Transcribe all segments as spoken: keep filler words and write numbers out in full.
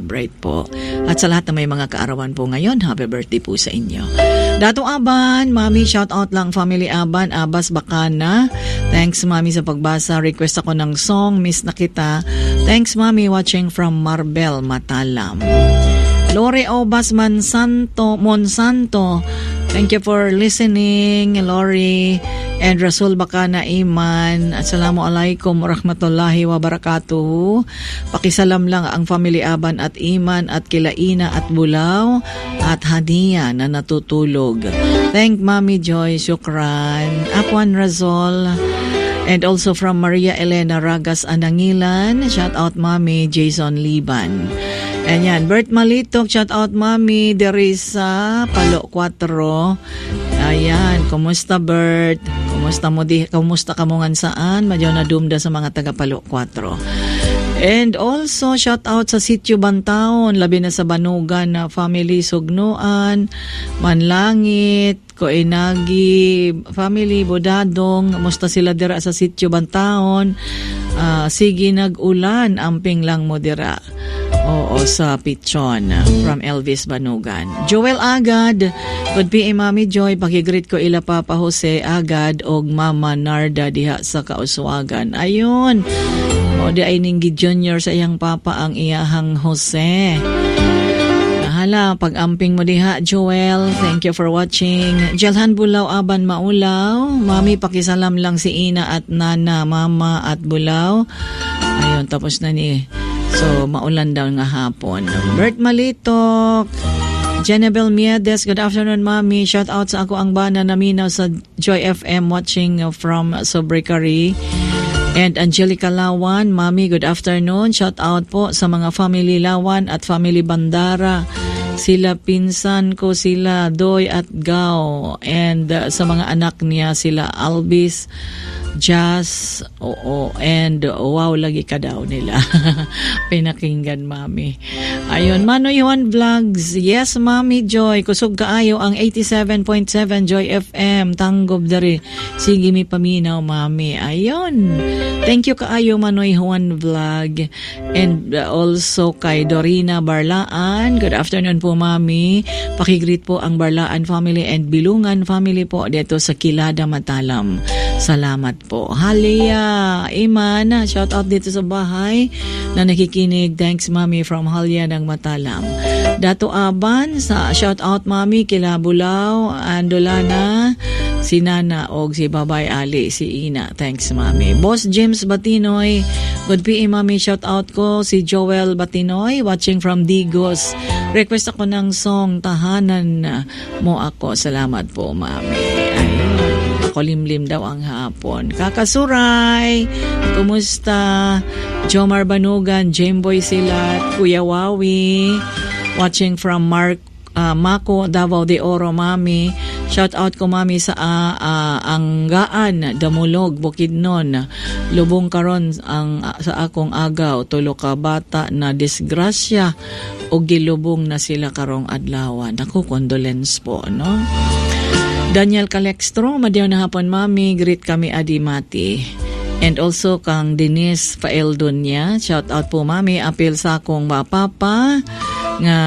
celebrate po. At sa lahat na may mga kaarawan po ngayon, happy birthday po sa inyo. Dato Aban, Mami, shout out lang family Aban, Abas Bacana. Thanks Mami sa pagbasa. Request ako ng song, Miss na Kita. Thanks Mami, watching from Marbel, Matalam. Lori Obas Monsanto, Monsanto. Thank you for listening, Lori. And Rasul Bacana Iman. Assalamualaikum warahmatullahi wabarakatuh. Pakisalam lang ang family Aban at Iman at Kilaina at Bulaw at Hania na natutulog. Thank Mami Joy, syukran. Apwan Razol. And also from Maria Elena Ragas Anangilan. Shout out Mami Jason Liban. And yan, Bert Malitok, shout out Mami Derisa Palo Cuatro. Ayan, kumusta Bert? Kumusta mo di, kumusta ka mo ngan saan? Madyaw na dumda sa mga taga Palo Cuatro. And also, shout out sa Sitio Bantaon, labi na sa Banugan na family Sugnuan, Manlangit, Koinagi, family Bodadong, musta sila dira sa Sitio Bantaon. Uh, sige nag-ulan, amping lang mo dira. Oo, sa Pichon from Elvis Banugan. Joel Agad, good P M Mami Joy, pakigreet ko ila Papa Jose Agad og Mama Narda diha sa Kauswagan. Ayun, o di ay ninggi junior sa iyang papa ang iyahang Jose. Hala, pag-amping mo diha, Joel. Thank you for watching. Jelhan Bulaw, Aban Maulaw. Mami, pakisalam lang si Ina at Nana, Mama at Bulaw. Ayun, tapos na ni. So, maulan daw nga hapon. Bert Malitok. Jenabel Miedes, good afternoon, Mami. Shout out sa ako ang bana na minaw sa Joy F M watching from Sobricary. And Angelica Lawan, Mami, good afternoon. Shout out po sa mga family Lawan at family Bandara. Sila pinsan ko, sila Doy at Gao. And uh, sa mga anak niya, sila Albis, Jazz, oo, and wow, lagi ka daw nila. Pinakinggan, Mami. Ayun, Manoy Juan Vlogs. Yes, Mami Joy. Kusog kaayo ang eighty-seven point seven Joy F M. Tanggob dari. Sige mi paminaw, Mami. Ayun. Thank you kaayo, Manoy Juan Vlog. And uh, also kay Dorina Barlaan. Good afternoon po, Mami. Pakigreet po ang Barlaan family and Bilungan family po dito sa Kilada, Matalam. Salamat po. Halia Iman, shout out dito sa bahay na nakikinig. Thanks Mami from Halia ng Matalam. Dato Aban, sa shout out Mami kila Bulaw, Andolana, si Nana og si Babay Ali, si Ina. Thanks Mami. Boss James Batinoy, good P M Mami, shout out ko si Joel Batinoy watching from Digos. Request ako ng song Tahanan Mo Ako. Salamat po Mami. Ayun. Limlim daw ang hapon. Kakasuray, kumusta? Jomar Banugan, Jemboy Silat, Kuya Wawi, watching from Mark uh, Mako, Davao de Oro, Mami. Shout out ko Mami sa uh, uh, Anggaan, Damulog, Bukidnon. Lubong karon ang uh, sa akong agaw, tulo ka bata na disgrasya o gilubong na sila karong adlaw. Naku, condolence po, no? Daniel Calextro, madiyaw na hapon Mami, greet kami Adimati. And also kang Denise Faeldonia, shout out po Mami, apil sa akong mapapa nga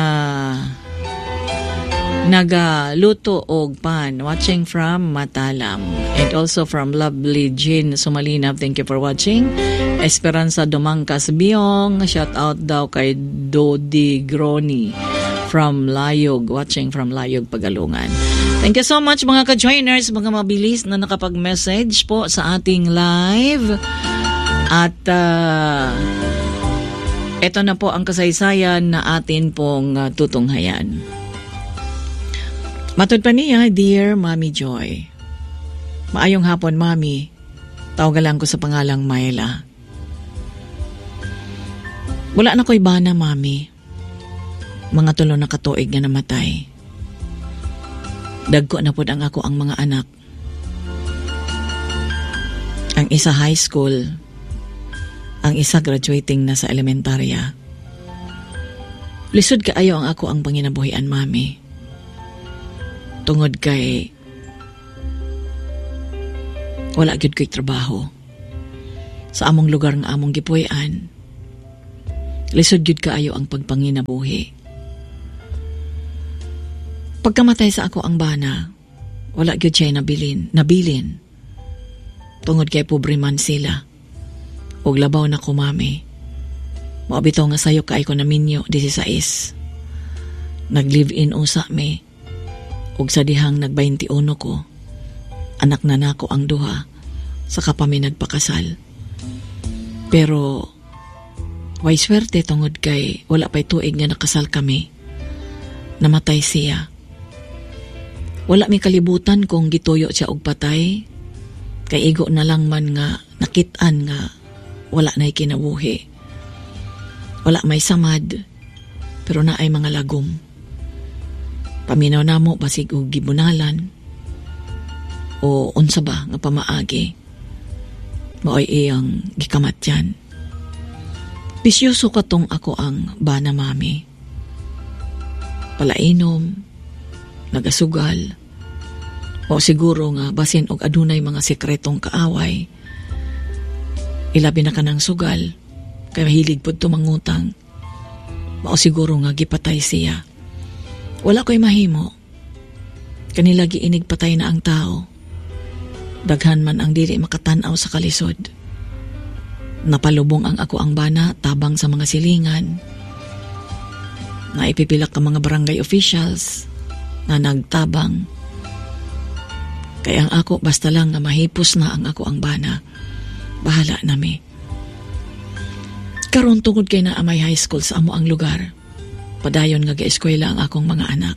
nagaluto og pan, watching from Matalam. And also from lovely Jean Sumalinab, thank you for watching. Esperanza Domangkas Biong, shout out daw kay Dodi Groni from Layog, watching from Layog, Pagalungan. Thank you so much mga ka-joiners, mga mabilis na nakapag-message po sa ating live. At uh, ito na po ang kasaysayan na atin pong uh, tutunghayan. Matod pa niya, Dear Mami Joy. Maayong hapon, Mami. Tawagan ko sa pangalang Mayla. Wala na ko'y bana, Mami. Mga tulo na katuig nga namatay. Dagko na po ang ako ang mga anak. Ang isa high school, ang isa graduating na sa elementarya. Lisod kaayo ang ako ang panginabuhian, Mami. Tungod kay wala gyud ko'y trabaho sa among lugar nga among gipuy-an. Lisod gyud kaayo ang pagpanginabuhi. Pagkamatay sa ako ang bana, wala gyud siya nabilin, nabilin. Tungod kay pobre man sila. Og labaw na ko, mami. Maabitaw nga sayo kay ko na minyo sixteen. Nag-live-in usa mi. Og sa dihang nag-twenty-one ko, anak na nako ang duha, saka pa mi nagpakasal. Pero way swerte tungod kay wala pa'y tuig nga nakasal kami. Namatay siya. Wala mi kalibutan kung gituyo siya og patay. Kay igo na lang man nga nakitaan nga wala na'y kinabuhi. Wala may samad, pero na ay mga lagom. Paminaw na mo basig og gibunalan o unsa ba nga pamaagi. Maoy iyang gikamatyan. Bisyoso katong ako ang bana, mami. Palainom, nagasugal, o siguro nga basin og adunay mga sekretong kaaway. Ilabi na ka ng sugal, kaya hilig po tumangutang. Mao siguro nga gipatay siya. Wala ko'y mahimo. Kanila giinig patay na ang tao. Daghan man ang dili makatanaw sa kalisod. Napalubong ang ako ang bana tabang sa mga silingan. Naipipilak ka mga barangay officials na nagtabang. Kaya ang ako basta lang nga mahipos na ang ako ang bana. Bahala nami. Karon tungod kay na amay high school sa amo ang lugar. Padayon nga ga-eskwela ang akong mga anak.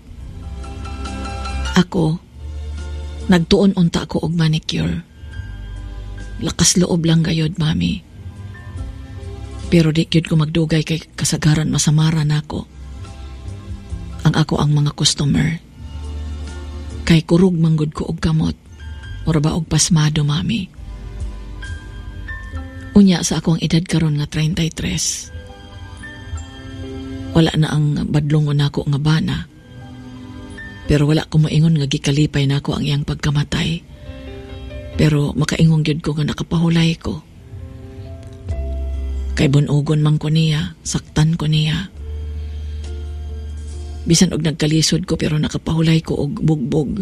Ako, nagtuon unta ako og manicure. Lakas loob lang gayod, mami. Pero di gyud ko magdugay kay kasagaran masamara nako. Ang ako ang mga customer. Kay kurug manggod ko og kamot. Ora ba og pasmado, mami. Unya sa akong edad karon nga thirty-three. Wala na ang badlongon nako nga bana. Pero wala ko moingon nga gikalipay nako ang iyang pagkamatay. Pero makaingon gyud ko nga nakapahulay ko. Kay bunugon man ko niya, saktan ko niya. Bisan og nagkalisod ko pero nakapahulay ko og bugbog.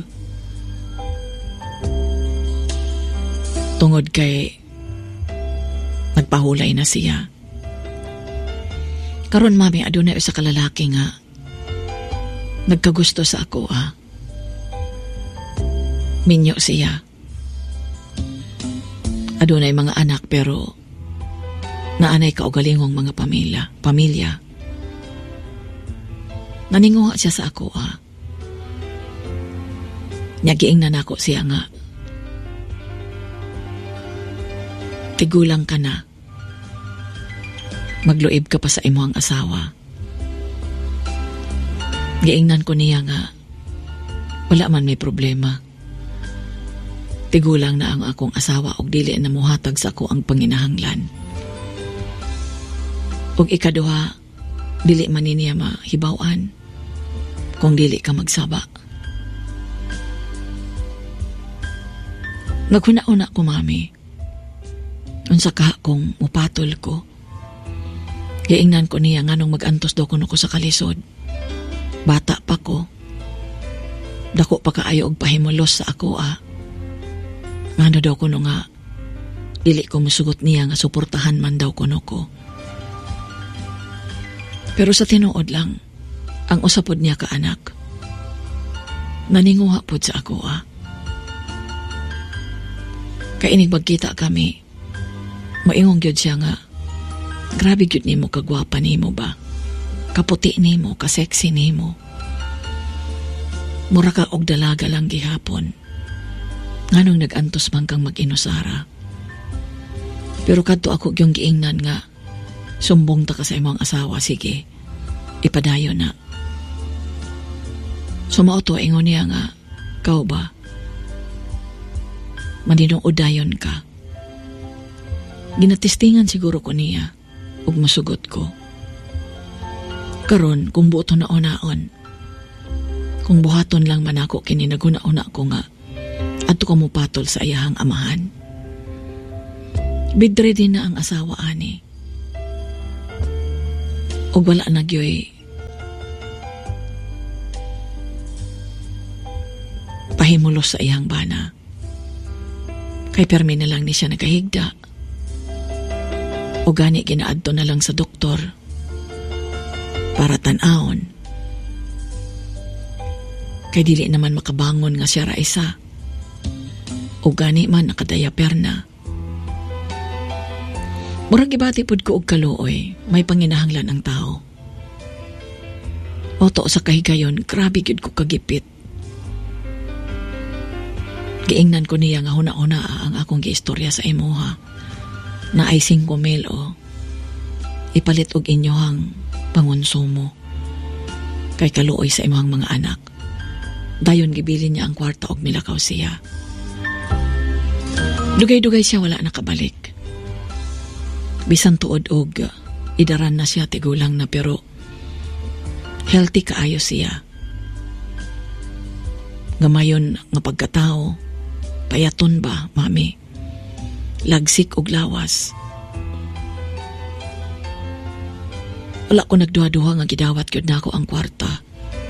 Tungod kay nagpahulay na siya. Karon, mami, adunay usa ka lalaki nga nagkagusto sa ako, ah. Minyo siya. Adunay mga anak pero naanay kaugalingong mga pamilya. Pamilya. Naninguha siya sa ako, ah. Nyagiing na nako siya nga. Tigulang ka na. Magluib ka pa sa imuhang asawa. Giingnan ko niya nga wala man may problema. Tigulang na ang akong asawa og dili na muhatag sa ako ang panginahanglan. Og ikaduha, dili man niya mahibawan kung dili ka magsaba. Naghunauna ko, mami. Unsa ka kung mupatol ko. Giingnan ko niya nga nung mag-antos daw kuno ko sa kalisod. Bata pa ko. Dako pa kaayo og pahimulos sa ako, ah. Ngano daw kuno nga dili ko musugot niya nga suportahan man daw kuno ko. Pero sa tinuod lang, ang usapod niya ka anak. Naninguha pod sa ako, ah. Kainig magkita kami, maingong gyud siya nga, grabe gyud nimo kagwapa nimo ba? Kaputi nimo, kaseksi nimo. Mura ka og dalaga lang gihapon. Nganong nag-antos man kang mag-inusara. Pero kadto ako gyung giingnan nga, sumbong ta ka sa imong asawa, sige, ipadayon na. Sumao to ingon niya nga, kau ba? Maninong udayon ka. Ginatistingan siguro ko niya ug masugot ko. Karon kung buto na onaon, kung buhaton lang man ako kini naguna-una ko nga adto ko mupatol sa iyahang amahan. Bidre din na ang asawa ani. Og wala na gyoy pahimulos sa iyang bana. Kay permi na lang ni siya nagahigda. O gani ginaadto na lang sa doktor para tan-aon. Kay dili naman makabangon nga siya ra isa. O gani man nakadayaper na. Murag gibati pud ko og kaluoy, may panginahanglan ang tao. Oto sa kahigayon, grabe gyud ko kagipit. Giingnan ko niya nga huna-huna ang akong giistorya sa imuha. Na ay singko mil o ipalit og inyohang pangonsumo. Kay kaluoy sa imuhang mga anak. Dayon gibilin niya ang kwarta og milakaw siya. Dugay-dugay siya wala nakabalik. Bisan tuod og idaran na siya tigulang na pero healthy kaayo siya. Gamayon nga pagkatao, payaton ba, mami? Lagsik og lawas. Wala ko nagduha-duha nga gidawat gyud nako ang kwarta.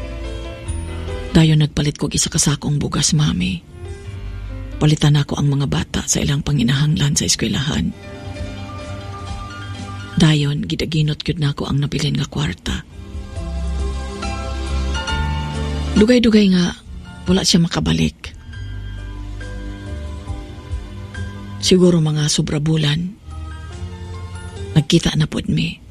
Dayon nagpalit ko isa kasakong bugas, mami. Palitan ako ang mga bata sa ilang panginahanglan sa eskwelahan. Dayon, gidaginot gyud nako ang nabilin nga kwarta. Dugay-dugay nga, wala siya makabalik. Siguro mga sobra bulan, nagkita na pod mi.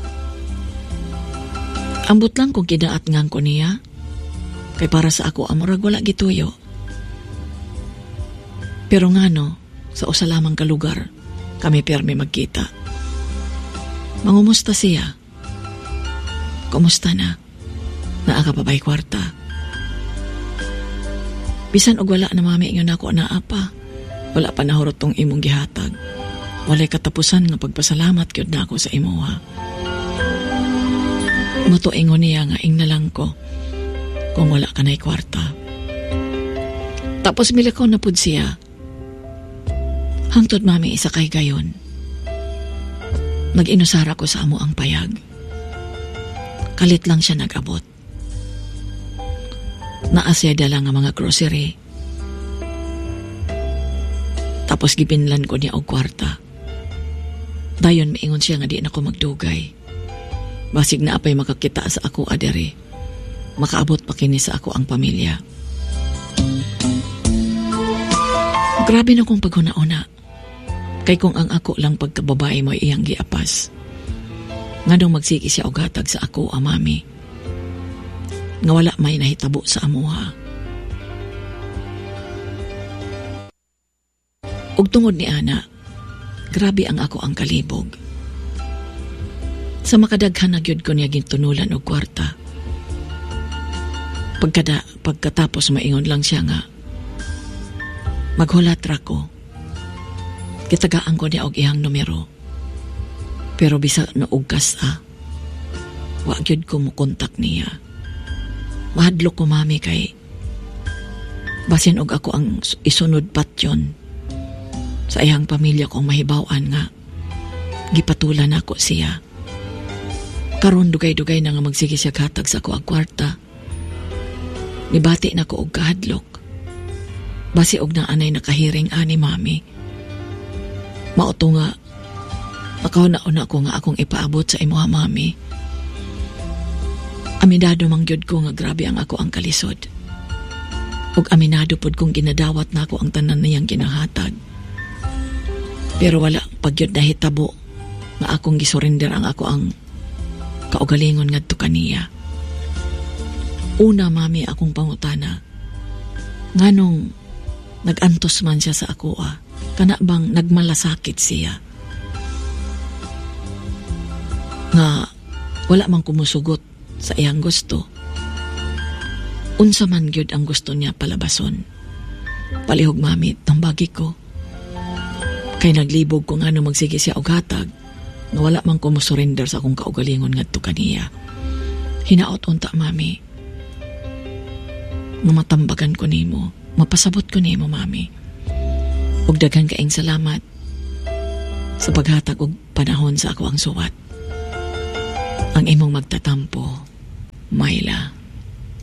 Ambot lang kung kidaat ngang ko niya, kay para sa ako amurag wala gituyo. Pero ngano, sa usa lamang ka lugar, kami permi magkita. Mangumusta siya? Kumusta na? Naaka pa ba'y kwarta? Bisan og wala na mami ingon ako na apa. Wala pa nahurot tong imong gihatag. Walay katapusan nga pagpasalamat gyud nako sa imuha. Moto ingon niya nga ing na lang ko kung wala ka na'y kwarta. Tapos milakaw na pud siya. Hangtod mami isa kay gayon. Nag-inusara ko sa amo ang payag. Kalit lang siya nag-abot. Naasyada lang ang mga grocery. Tapos gipinlan ko niya og kwarta. Dayon miingon siya nga di na ko magdugay. Basig na apay makakita sa ako adere. Makaabot pa kini sa ako ang pamilya. Grabe na kong paghuna-una. Kay kung ang ako lang pagkababae mo iyang giapas. Nga nung magsiki siya og hatag sa ako, a mami. Nga wala may nahitabo sa amuha. Ug tungod ni ana, grabe ang ako ang kalibog. Sa makadaghan na gyud ko niya gintunulan og kwarta. Pagkada, pagkatapos maingon lang siya nga, maghulat ra ko. Kitagaan ko niya og ihang numero. Pero bisa naugkas ah. Wa gyud ko mo kontak niya. Mahadlok ko mami kay basin og ako ang isunod patyon sa ihang pamilya kong mahibaw-an nga gipatulan ako siya. Karon dugay-dugay na nga magsige siya hatag sa ako ang kwarta. Nibati na ko og kahadlok. Basi og na anay nakahiring ani mami. Mauto nga, makauna-una ko nga akong ipaabot sa imuha, mami. Aminado mangyod ko nga grabe ang ako ang kalisod. Ug aminado pod kong ginadawat na ako ang tanan niyang ginahatag. Pero wala pagyod na hitabo nga akong gisurrender ang ako ang kaugalingon ngadto kaniya. Una, mami, akong pangutana. Nganong nag-antos man siya sa ako, ah. Kana bang nagmalasakit siya? Nga wala mang kumusugot sa iyang gusto. Unsa man gyud ang gusto niya palabason. Palihog mami, tambagi ko. Kay naglibog ko nga no magsige siya og hatag, nga wala mang kumusurrender sa akong kaugalingon ngadto kaniya. Hinaot unta, mami. Mamatambagan ko nimo, mapasabot ko nimo, mami. Ug daghan kaing salamat sa paghatag og panahon sa ako ang suwat. ang imong magtatampo, Myla.